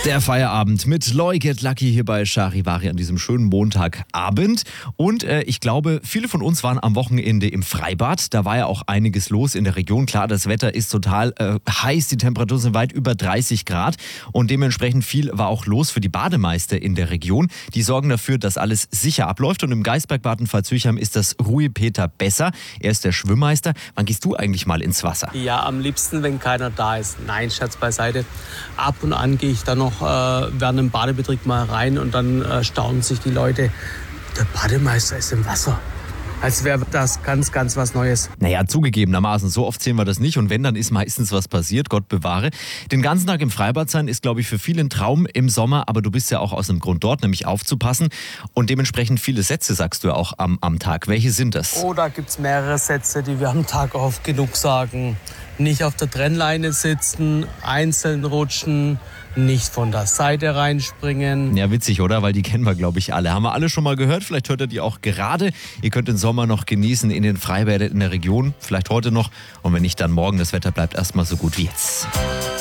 Der Feierabend mit Loy Get Lucky hier bei Charivari an diesem schönen Montagabend. Und ich glaube, viele von uns waren am Wochenende im Freibad. Da war ja auch einiges los in der Region. Klar, das Wetter ist total heiß. Die Temperaturen sind weit über 30 Grad. Und dementsprechend viel war auch los für die Bademeister in der Region. Die sorgen dafür, dass alles sicher abläuft. Und im Geisbergbad in Pfalz-Züchheim ist das Rui Peter Besser. Er ist der Schwimmmeister. Wann gehst du eigentlich mal ins Wasser? Ja, am liebsten, wenn keiner da ist. Nein, Scherz beiseite. Ab und an gehe ich dann noch während dem Badebetrieb mal rein und dann staunen sich die Leute. Der Bademeister ist im Wasser. Als wäre das ganz, ganz was Neues. Naja, zugegebenermaßen, so oft sehen wir das nicht. Und wenn, dann ist meistens was passiert, Gott bewahre. Den ganzen Tag im Freibad sein ist, glaube ich, für viele ein Traum im Sommer. Aber du bist ja auch aus einem Grund dort, nämlich aufzupassen. Und dementsprechend viele Sätze sagst du ja auch am Tag. Welche sind das? Oh, da gibt es mehrere Sätze, die wir am Tag oft genug sagen. Nicht auf der Trennleine sitzen, einzeln rutschen, nicht von der Seite reinspringen. Ja, witzig, oder? Weil die kennen wir, glaube ich, alle. Haben wir alle schon mal gehört. Vielleicht hört ihr die auch gerade. Ihr könnt den Sommer noch genießen in den Freibädern in der Region. Vielleicht heute noch. Und wenn nicht, dann morgen. Das Wetter bleibt erstmal so gut wie jetzt.